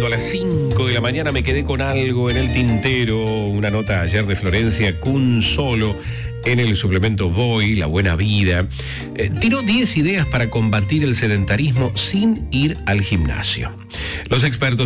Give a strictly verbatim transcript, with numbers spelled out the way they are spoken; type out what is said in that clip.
llegando a las cinco de la mañana, me quedé con algo en el tintero. Una nota ayer de Florencia Cunzolo en el suplemento Voy, La Buena Vida. Eh, tiró diez ideas para combatir el sedentarismo sin ir al gimnasio. Los expertos